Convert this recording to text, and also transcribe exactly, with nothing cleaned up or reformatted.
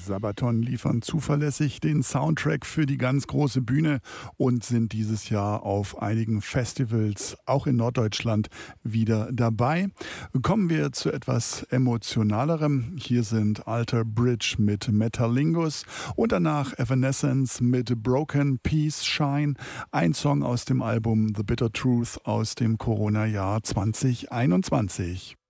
Sabaton liefern zuverlässig den Soundtrack für die ganz große Bühne und sind dieses Jahr auf einigen Festivals, auch in Norddeutschland, wieder dabei. Kommen wir zu etwas Emotionalerem. Hier sind Alter Bridge mit Metalingus und danach Evanescence mit Broken Peace Shine, ein Song aus dem Album The Bitter Truth aus dem Corona-Jahr zwanzig einundzwanzig.